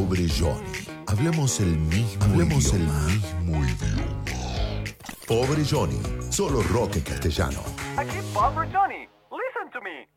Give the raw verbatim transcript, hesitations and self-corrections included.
Pobre Johnny. Hablamos el mismo Hablamos idioma. el mismo idioma. Pobre Johnny. Solo rock en castellano. Aquí Pobre Johnny. Listen to me.